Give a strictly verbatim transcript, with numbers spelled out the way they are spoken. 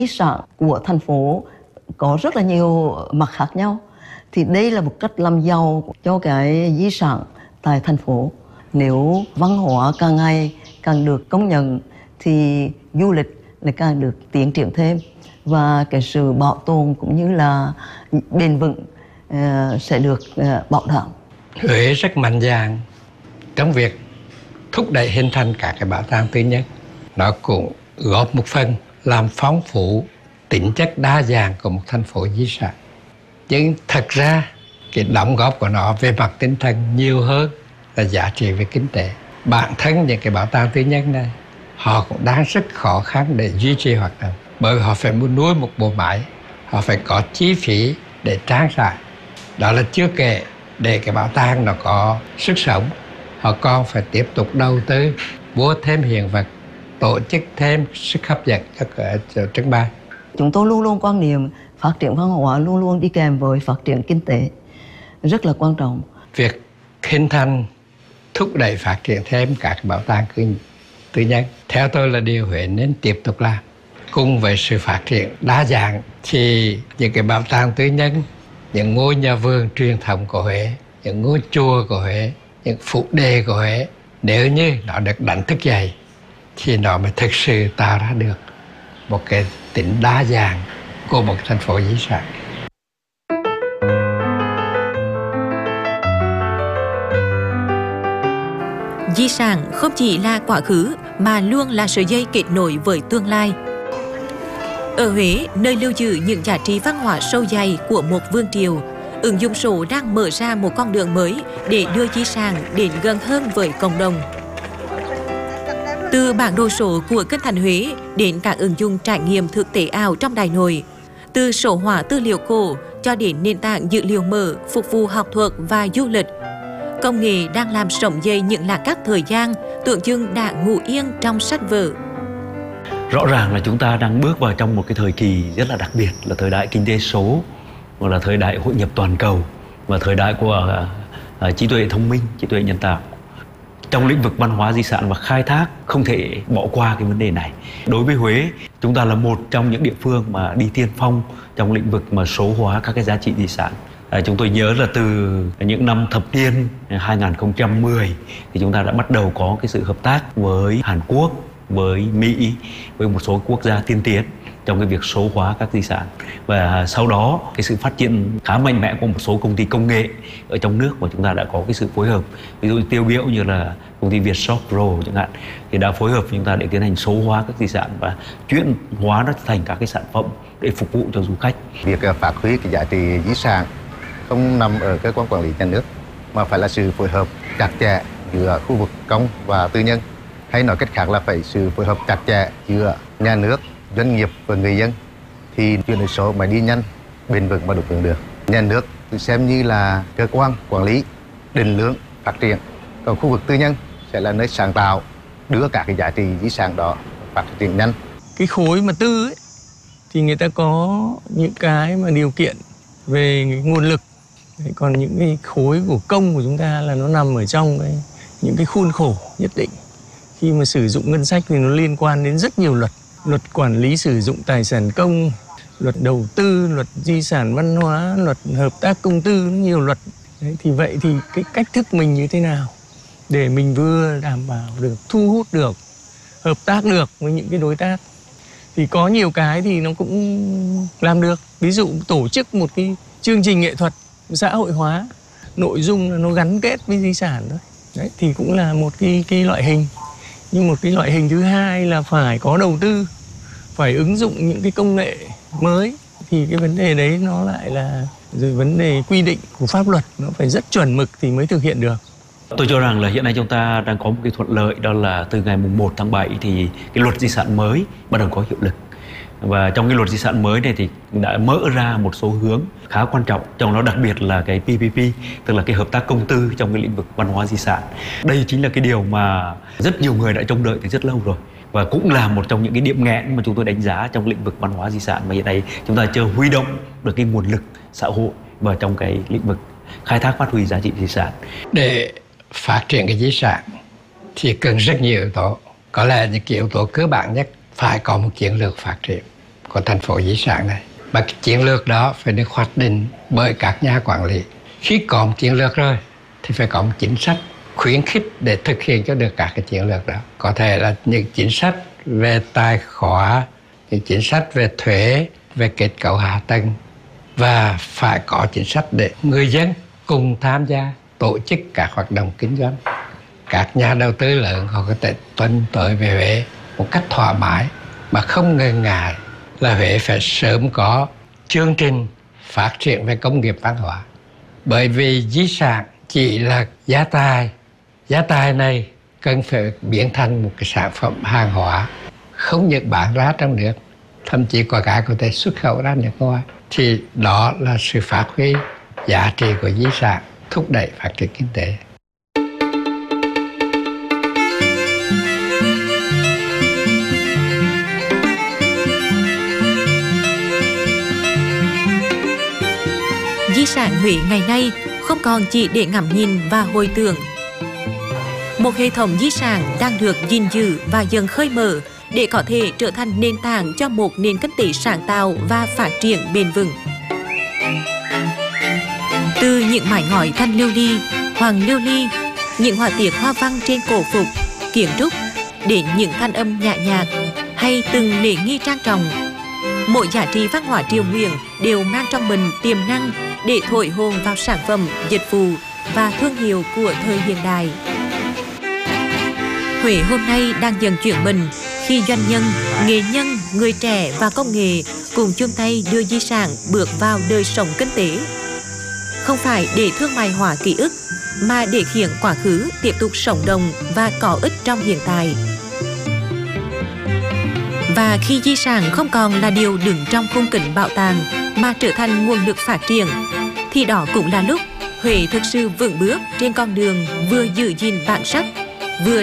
Di sản của thành phố có rất là nhiều mặt khác nhau. Thì đây là một cách làm giàu cho cái di sản tại thành phố. Nếu văn hóa càng ngày càng được công nhận thì du lịch lại càng được tiến triển thêm, và cái sự bảo tồn cũng như là bền vững uh, sẽ được uh, bảo đảm. Huế rất mạnh dạn trong việc thúc đẩy hình thành các cái bảo tàng tư nhân. Nó cũng góp một phần làm phong phú tính chất đa dạng của một thành phố di sản. Nhưng thật ra cái đóng góp của nó về mặt tinh thần nhiều hơn là giá trị về kinh tế. Bản thân những cái bảo tàng tư nhân này, họ cũng đang rất khó khăn để duy trì hoạt động, bởi họ phải muốn nuôi một bộ máy, họ phải có chi phí để trang trải. Đó là chưa kể để cái bảo tàng nó có sức sống, họ còn phải tiếp tục đầu tư mua thêm hiện vật, tổ chức thêm sức hấp dẫn cho, cho trưng bày. Chúng tôi luôn luôn quan niệm phát triển văn hóa luôn luôn đi kèm với phát triển kinh tế, rất là quan trọng. Việc hình thành, thúc đẩy phát triển thêm các bảo tàng tư nhân, theo tôi là điều Huế nên tiếp tục làm. Cùng với sự phát triển đa dạng thì những cái bảo tàng tư nhân, những ngôi nhà vườn truyền thống của Huế, những ngôi chùa của Huế, những phụ đề của Huế, nếu như nó được đánh thức dậy thì nó mới thực sự tạo ra được một cái tính đa dạng của một thành phố di sản. Di sản không chỉ là quá khứ mà luôn là sợi dây kết nối với tương lai. Ở Huế, nơi lưu giữ những giá trị văn hóa sâu dày của một vương triều, ứng dụng số đang mở ra một con đường mới để đưa di sản đến gần hơn với cộng đồng. Từ bản đồ số của Kinh thành Huế đến các ứng dụng trải nghiệm thực tế ảo trong Đại Nội, từ số hóa tư liệu cổ cho đến nền tảng dữ liệu mở phục vụ học thuật và du lịch, công nghệ đang làm sống dậy những lạc cắt thời gian tưởng chừng đã ngủ yên trong sách vở. Rõ ràng là chúng ta đang bước vào trong một cái thời kỳ rất là đặc biệt, là thời đại kinh tế số, hoặc là thời đại hội nhập toàn cầu, và thời đại của uh, trí tuệ thông minh, trí tuệ nhân tạo. Trong lĩnh vực văn hóa di sản và khai thác không thể bỏ qua cái vấn đề này. Đối với Huế, chúng ta là một trong những địa phương mà đi tiên phong trong lĩnh vực mà số hóa các cái giá trị di sản. À, chúng tôi nhớ là từ những năm thập niên hai nghìn không trăm mười thì chúng ta đã bắt đầu có cái sự hợp tác với Hàn Quốc, với Mỹ, với một số quốc gia tiên tiến trong cái việc số hóa các di sản. Và sau đó cái sự phát triển khá mạnh mẽ của một số công ty công nghệ ở trong nước mà chúng ta đã có cái sự phối hợp. Ví dụ tiêu biểu như là công ty Vietshop Pro chẳng hạn, thì đã phối hợp với chúng ta để tiến hành số hóa các di sản và chuyển hóa nó thành các cái sản phẩm để phục vụ cho du khách. Việc phát huy cái giá trị di sản không nằm ở cơ quan quản lý nhà nước, mà phải là sự phối hợp chặt chẽ giữa khu vực công và tư nhân, hay nói cách khác là phải sự phối hợp chặt chẽ giữa nhà nước, doanh nghiệp và người dân, thì chuyển đổi số mới đi nhanh, bền vững và đúng hướng được. Nhà nước thì xem như là cơ quan quản lý, định hướng phát triển, còn khu vực tư nhân sẽ là nơi sáng tạo, đưa cả cái giá trị di sản đó phát triển nhanh. Cái khối mà tư ấy, thì người ta có những cái mà điều kiện về nguồn lực, còn những cái khối của công của chúng ta là nó nằm ở trong cái, những cái khuôn khổ nhất định. Khi mà sử dụng ngân sách thì nó liên quan đến rất nhiều luật. Luật quản lý sử dụng tài sản công, luật đầu tư, luật di sản văn hóa, luật hợp tác công tư, nhiều luật. Đấy, thì vậy thì cái cách thức mình như thế nào để mình vừa đảm bảo được, thu hút được, hợp tác được với những cái đối tác. Thì có nhiều cái thì nó cũng làm được. Ví dụ tổ chức một cái chương trình nghệ thuật xã hội hóa, nội dung là nó gắn kết với di sản thôi. Đấy, thì cũng là một cái, cái loại hình. Nhưng một cái loại hình thứ hai là phải có đầu tư, phải ứng dụng những cái công nghệ mới. Thì cái vấn đề đấy nó lại là rồi vấn đề quy định của pháp luật, nó phải rất chuẩn mực thì mới thực hiện được. Tôi cho rằng là hiện nay chúng ta đang có một cái thuận lợi, đó là từ ngày mùng một tháng bảy thì cái luật di sản mới bắt đầu có hiệu lực. Và trong cái luật di sản mới này thì đã mở ra một số hướng khá quan trọng, trong đó đặc biệt là cái pê pê pê, tức là cái hợp tác công tư trong cái lĩnh vực văn hóa di sản. Đây chính là cái điều mà rất nhiều người đã trông đợi từ rất lâu rồi, và cũng là một trong những cái điểm nghẽn mà chúng tôi đánh giá trong lĩnh vực văn hóa di sản mà hiện nay chúng ta chưa huy động được cái nguồn lực xã hội vào trong cái lĩnh vực khai thác phát huy giá trị di sản. Để phát triển cái di sản thì cần rất nhiều yếu tố. Có lẽ những cái yếu tố cơ bản nhất phải có một chiến lược phát triển của thành phố di sản này. Và cái chiến lược đó phải được hoạch định bởi các nhà quản lý. Khi có một chiến lược rồi thì phải có một chính sách khuyến khích để thực hiện cho được các cái chiến lược đó. Có thể là những chính sách về tài khóa, những chính sách về thuế, về kết cấu hạ tầng, và phải có chính sách để người dân cùng tham gia tổ chức các hoạt động kinh doanh. Các nhà đầu tư lớn họ có thể tuân tới về Huế một cách thoải mái mà không ngần ngại là Huế phải sớm có chương trình phát triển về công nghiệp văn hóa. Bởi vì di sản chỉ là giá tài, giá tài này cần phải biến thành một cái sản phẩm hàng hóa không những bán ra trong nước, thậm chí có cái có thể xuất khẩu ra nước ngoài. Thì đó là sự phát huy giá trị của di sản, thúc đẩy phát triển kinh tế. Di sản Huế ngày nay không còn chỉ để ngắm nhìn và hồi tưởng. Một hệ thống di sản đang được gìn giữ và dần khơi mở để có thể trở thành nền tảng cho một nền kinh tế sáng tạo và phát triển bền vững. Từ những mái ngói thanh lưu ly, hoàng lưu ly, những họa tiết hoa văn trên cổ phục, kiến trúc, đến những thanh âm nhã nhạc hay từng lễ nghi trang trọng, mỗi giá trị văn hóa triều Nguyễn đều mang trong mình tiềm năng để thổi hồn vào sản phẩm, dịch vụ và thương hiệu của thời hiện đại. Huế hôm nay đang dần chuyển mình khi doanh nhân, nghệ nhân, người trẻ và công nghệ cùng chung tay đưa di sản bước vào đời sống kinh tế. Không phải để thương mại hóa ký ức, mà để khiến quá khứ tiếp tục sống động và có ích trong hiện tại. Và khi di sản không còn là điều đứng trong khung cảnh bảo tàng mà trở thành nguồn lực phát triển, thì đó cũng là lúc Huế thực sự vững bước trên con đường vừa giữ gìn bản sắc, vừa